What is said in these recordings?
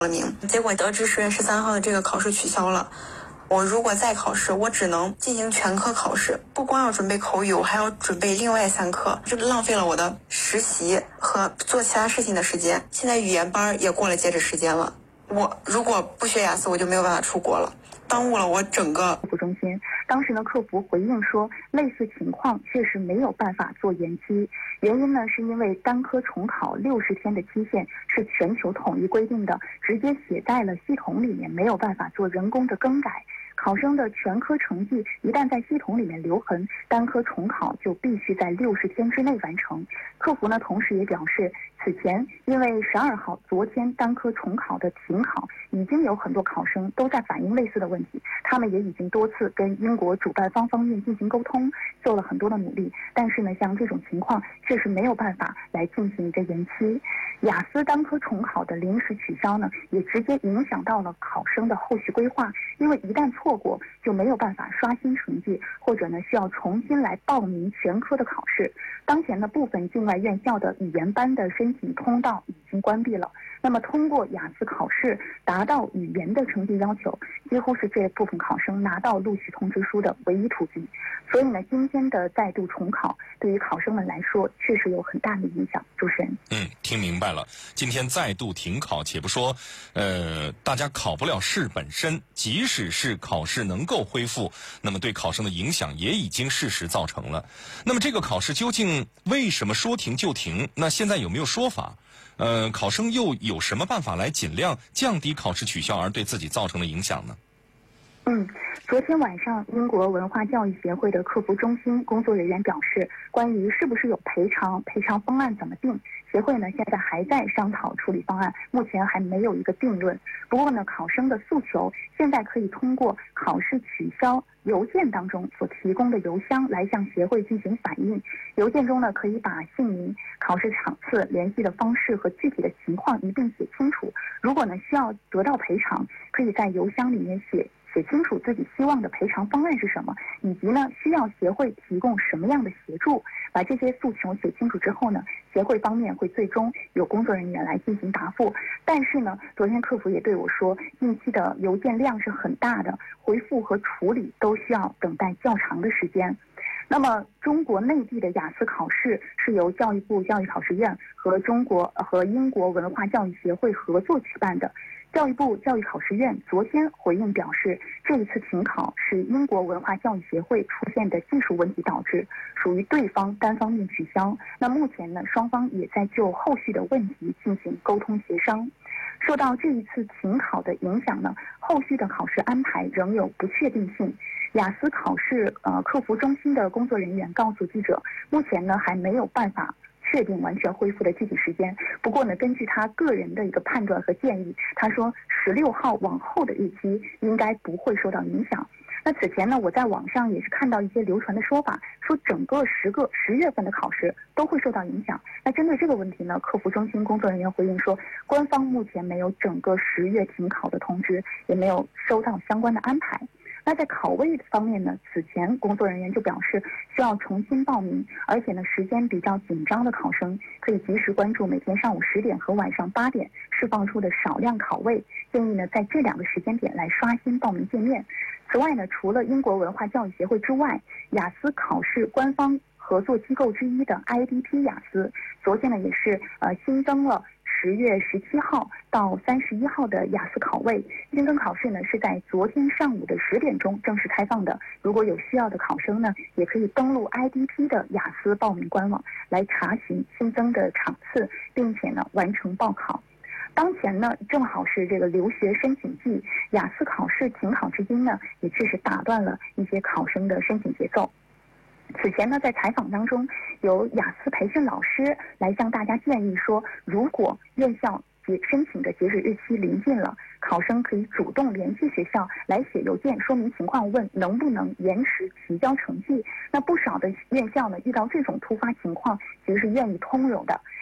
了名，结果得知10月13号的这个考试取消了。我如果再考试，我只能进行全科考试，不光要准备口语，我还要准备另外3科，就浪费了我的实习和做其他事情的时间。现在语言班也过了截止时间了，我如果不学雅思，我就没有办法出国了，耽误了我整个客服中心。当时呢，客服回应说，类似情况确实没有办法做延期，原因呢是因为单科重考60天的期限是全球统一规定的，直接写在了系统里面，没有办法做人工的更改。考生的全科成绩一旦在系统里面留痕，单科重考就必须在60天之内完成。客服呢，同时也表示，此前因为12号昨天单科重考的停考，已经有很多考生都在反映类似的问题，他们也已经多次跟英国主办方面进行沟通，做了很多的努力，但是呢，像这种情况确实没有办法来进行一个延期。雅思单科重考的临时取消呢，也直接影响到了考生的后续规划，因为一旦错过就没有办法刷新成绩，或者呢需要重新来报名全科的考试。当前呢，部分境外院校的语言班的申请通道已经关闭了，那么通过雅思考试达到语言的成绩要求，几乎是这部分考生拿到录取通知书的唯一途径。所以呢，今天的再度重考对于考生们来说确实有很大的影响。主持人， 听明白了。今天再度停考，且不说大家考不了试本身，即使是考试能够恢复，那么对考生的影响也已经事实造成了。那么这个考试究竟为什么说停就停？那现在有没有说法？考生又有什么办法来尽量降低考试取消而对自己造成的影响呢？ 昨天晚上，英国文化教育协会的客服中心工作人员表示，关于是不是有赔偿方案怎么定，协会呢现在还在商讨处理方案，目前还没有一个定论。不过呢，考生的诉求现在可以通过考试取消邮件当中所提供的邮箱来向协会进行反映。邮件中呢，可以把姓名、考试场次、联系的方式和具体的情况一并写清楚。如果呢需要得到赔偿，可以在邮箱里面写清楚自己希望的赔偿方案是什么，以及呢需要协会提供什么样的协助。把这些诉求写清楚之后呢，协会方面会最终有工作人员来进行答复。但是呢，昨天客服也对我说，近期的邮件量是很大的，回复和处理都需要等待较长的时间。那么中国内地的雅思考试是由教育部教育考试院和英国文化教育协会合作举办的。教育部教育考试院昨天回应表示，这一次停考是英国文化教育协会出现的技术问题导致，属于对方单方面取消。那目前呢，双方也在就后续的问题进行沟通协商。受到这一次停考的影响呢，后续的考试安排仍有不确定性。雅思考试客服中心的工作人员告诉记者，目前呢还没有办法确定完全恢复的具体时间。不过呢，根据他个人的一个判断和建议，他说16号往后的日期应该不会受到影响。那此前呢，我在网上也是看到一些流传的说法，说整个10月份的考试都会受到影响。那针对这个问题呢，客服中心工作人员回应说，官方目前没有整个10月停考的通知，也没有收到相关的安排。那在考位方面呢，此前工作人员就表示需要重新报名，而且呢时间比较紧张的考生可以及时关注每天上午10点和晚上8点释放出的少量考位，建议呢在这2个时间点来刷新报名界面。此外呢，除了英国文化教育协会之外，雅思考试官方合作机构之一的 IDP 雅思，昨天呢也是新增了10月17号到31号的雅思考位。新增考试呢是在昨天上午的10点钟正式开放的。如果有需要的考生呢，也可以登录 IDP 的雅思报名官网来查询新增的场次，并且呢完成报考。当前呢正好是这个留学申请季，雅思考试停考至今呢，也确实打断了一些考生的申请节奏。此前呢，在采访当中，有雅思培训老师来向大家建议说，如果院校申请的截止日期临近了，考生可以主动联系学校来写邮件说明情况，问能不能延迟提交成绩。那不少的院校呢，遇到这种突发情况，其实是愿意通融的。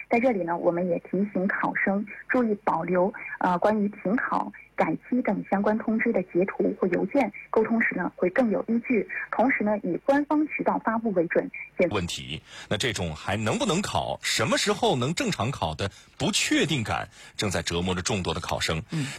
在这里呢，我们也提醒考生注意保留关于停考、改期等相关通知的截图或邮件，沟通时呢会更有依据。同时呢，以官方渠道发布为准。 问题，那这种还能不能考、什么时候能正常考的不确定感，正在折磨着众多的考生。